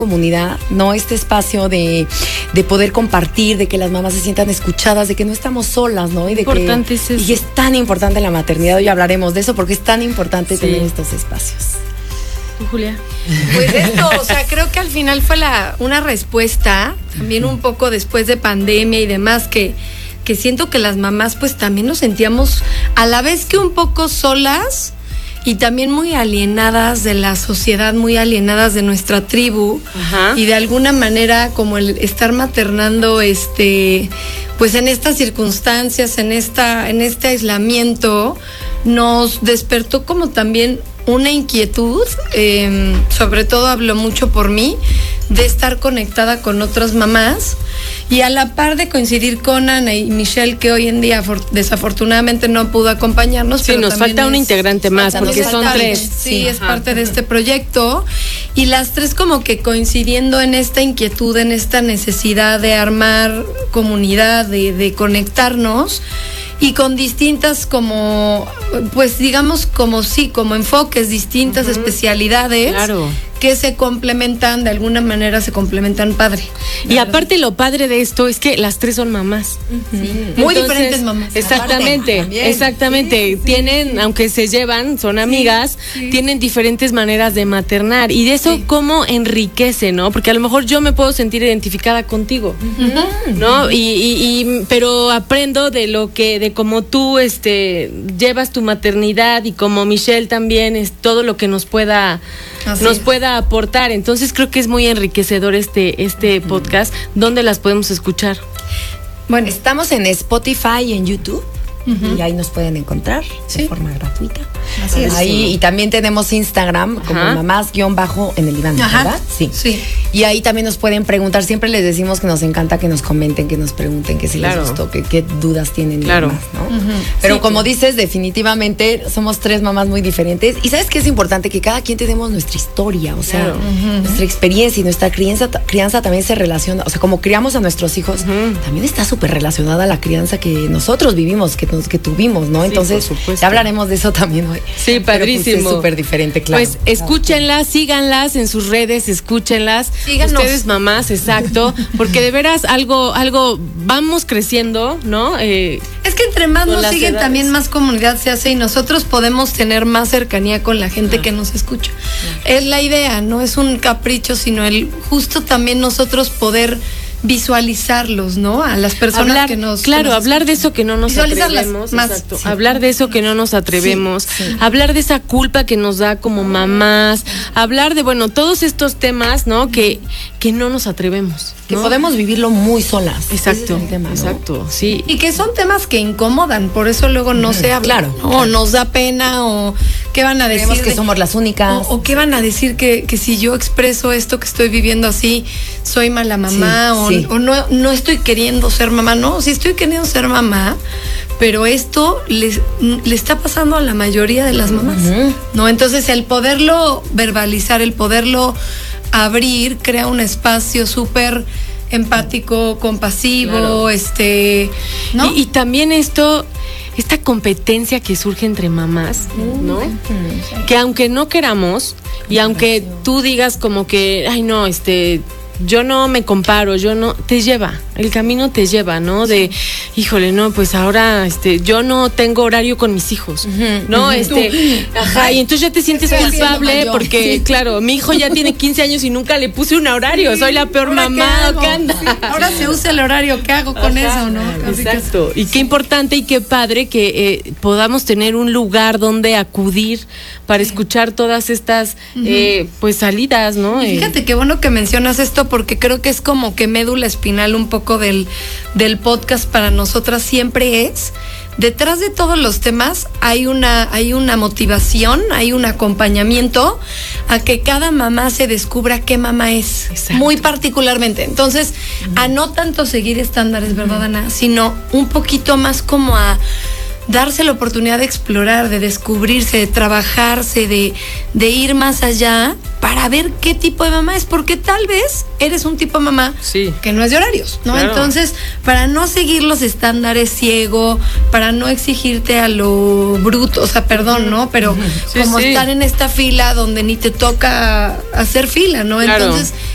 comunidad, ¿no? Este espacio de poder compartir, de que las mamás se sientan escuchadas, de que no estamos solas, ¿no? Y de importante que, es eso. y es tan importante la maternidad, hoy hablaremos de eso porque es tan importante tener estos espacios. ¿Tú, Julia? Pues esto, o sea, creo que al final fue una respuesta, también un poco después de pandemia y demás, que siento que las mamás pues también nos sentíamos a la vez que un poco solas y también muy alienadas de la sociedad, muy alienadas de nuestra tribu. Ajá. Y de alguna manera como el estar maternando pues en estas circunstancias, en este aislamiento, nos despertó como también una inquietud, sobre todo hablo mucho por mí, de estar conectada con otras mamás y a la par de coincidir con Ana y Michelle, que hoy en día desafortunadamente no pudo acompañarnos. Sí, pero nos falta un integrante más, porque son tres. Sí, es parte de este proyecto. Y las tres como que coincidiendo en esta inquietud, en esta necesidad de armar comunidad, de conectarnos. Y con distintas como, pues digamos como enfoques, distintas especialidades. Claro. Que se complementan, de alguna manera se complementan padre. Y aparte lo padre de esto es que las tres son mamás. Sí. Muy diferentes mamás. Exactamente, Aparte, exactamente. Sí, tienen, aunque se llevan, son amigas, tienen diferentes maneras de maternar. Y de eso cómo enriquece, ¿no? Porque a lo mejor yo me puedo sentir identificada contigo, ¿no? Pero aprendo de cómo tú llevas tu maternidad y como Michelle también es todo lo que nos pueda aportar. Entonces creo que es muy enriquecedor este podcast. ¿Dónde las podemos escuchar? Bueno, estamos en Spotify y en YouTube. Y ahí nos pueden encontrar de forma gratuita. Así es. Ahí, y también tenemos Instagram como mamás_en el diván, ¿verdad? Sí. Y ahí también nos pueden preguntar. Siempre les decimos que nos encanta que nos comenten, que nos pregunten, que si les gustó, qué dudas tienen y demás, ¿no? Pero como dices, definitivamente somos tres mamás muy diferentes. Y ¿sabes qué es importante? Que cada quien tenemos nuestra historia, o sea, nuestra experiencia y nuestra crianza también se relaciona. O sea, como criamos a nuestros hijos, también está súper relacionada a la crianza que nosotros vivimos, que tuvimos, ¿no? Entonces, ya hablaremos de eso también hoy. Sí, padrísimo. Pero, pues, es súper diferente, claro. Pues escúchenlas, síganlas en sus redes, escúchenlas. Síganos. Ustedes mamás, exacto, porque de veras algo vamos creciendo, ¿no? Es que entre más nos siguen, también más comunidad se hace y nosotros podemos tener más cercanía con la gente que nos escucha. Es la idea, no es un capricho, sino justo también nosotros poder visualizarlos, ¿no? A las personas que nos... Claro, hablar de eso que no nos atrevemos. Más. Exacto. Hablar de eso que no nos atrevemos. Hablar de esa culpa que nos da como mamás. Hablar de, todos estos temas, ¿no? Que no nos atrevemos, ¿no? Que podemos vivirlo muy solas. Exacto, Ese es el tema, ¿no? exacto, sí. Y que son temas que incomodan, por eso luego no se habla. Claro. O nos da pena, o qué van a decir. Creemos que somos las únicas. O qué van a decir que si yo expreso esto que estoy viviendo así, soy mala mamá, o no estoy queriendo ser mamá. No, sí estoy queriendo ser mamá, pero esto le está pasando a la mayoría de las mamás, ¿no? Entonces el poderlo verbalizar, el poderlo abrir, crea un espacio súper empático, compasivo, ¿no? Y también esta competencia que surge entre mamás, ¿no? Que aunque no queramos, y aunque tú digas como que, ay no, yo no me comparo, el camino te lleva, ¿no? De, híjole, no, pues ahora, yo no tengo horario con mis hijos, ¿no? Y entonces ya te sientes culpable porque, claro, mi hijo ya tiene 15 años y nunca le puse un horario, soy la peor mamá, ¿qué anda? Sí, ahora se usa el horario, ¿qué hago con eso, no? Exacto, y qué importante y qué padre que podamos tener un lugar donde acudir para escuchar todas estas, pues, salidas, ¿no? Y fíjate qué bueno que mencionas esto, porque creo que es como que médula espinal un poco del podcast para nosotras siempre es, detrás de todos los temas hay una motivación, hay un acompañamiento a que cada mamá se descubra qué mamá es. Exacto. Muy particularmente. Entonces, a no tanto seguir estándares, ¿verdad, Ana? Sino un poquito más como a darse la oportunidad de explorar, de descubrirse, de trabajarse, de ir más allá para ver qué tipo de mamá es, porque tal vez eres un tipo de mamá que no es de horarios, ¿no? Claro. Entonces, para no seguir los estándares ciego, para no exigirte a lo bruto, o sea, perdón, ¿no? Pero estar en esta fila donde ni te toca hacer fila, ¿no? Claro. Entonces,